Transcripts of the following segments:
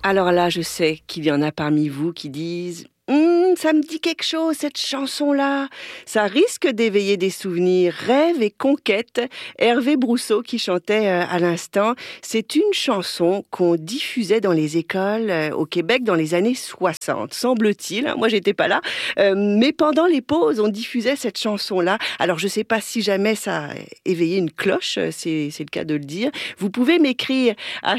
Alors là, je sais qu'il y en a parmi vous qui disent ça me dit quelque chose, cette chanson-là. Ça risque d'éveiller des souvenirs. Rêve et conquête. Hervé Brousseau qui chantait à l'instant. C'est une chanson qu'on diffusait dans les écoles au Québec dans les années 60, semble-t-il. Hein, moi, j'étais pas là. Mais pendant les pauses, on diffusait cette chanson-là. Alors, je sais pas si jamais ça a éveillé une cloche, c'est le cas de le dire. Vous pouvez m'écrire à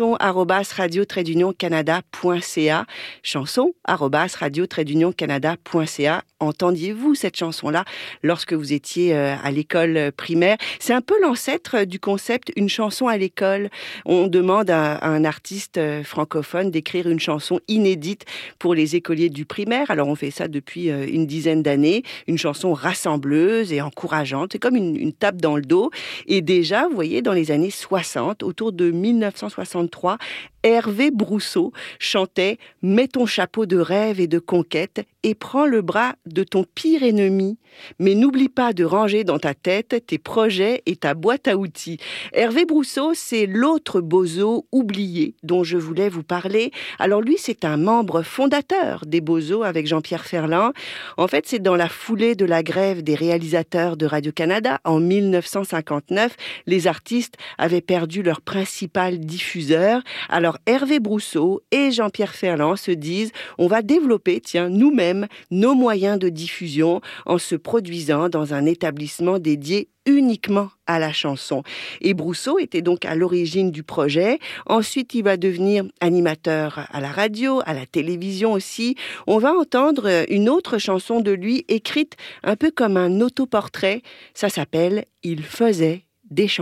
chanson@radio-canada.ca. chanson@radio-canada.ca. Entendiez-vous cette chanson-là lorsque vous étiez à l'école primaire? C'est un peu l'ancêtre du concept une chanson à l'école. On demande à un artiste francophone d'écrire une chanson inédite pour les écoliers du primaire. Alors on fait ça depuis une dizaine d'années. Une chanson rassembleuse et encourageante. C'est comme une tape dans le dos. Et déjà, vous voyez, dans les années 60, autour de 1963, Hervé Brousseau chantait « Mets ton chapeau de rêve et de conquête et prends le bras de ton pire ennemi. Mais n'oublie pas de ranger dans ta tête tes projets et ta boîte à outils. » Hervé Brousseau, c'est l'autre bozo oublié dont je voulais vous parler. Alors lui, c'est un membre fondateur des Bozos avec Jean-Pierre Ferland. En fait, c'est dans la foulée de la grève des réalisateurs de Radio-Canada en 1959. Les artistes avaient perdu leur principal diffuseur. Alors Hervé Brousseau et Jean-Pierre Ferland se disent on va développer, nous-mêmes, nos moyens de diffusion en se produisant dans un établissement dédié uniquement à la chanson. Et Brousseau était donc à l'origine du projet. Ensuite, il va devenir animateur à la radio, à la télévision aussi. On va entendre une autre chanson de lui écrite un peu comme un autoportrait. Ça s'appelle « Il faisait des chansons ».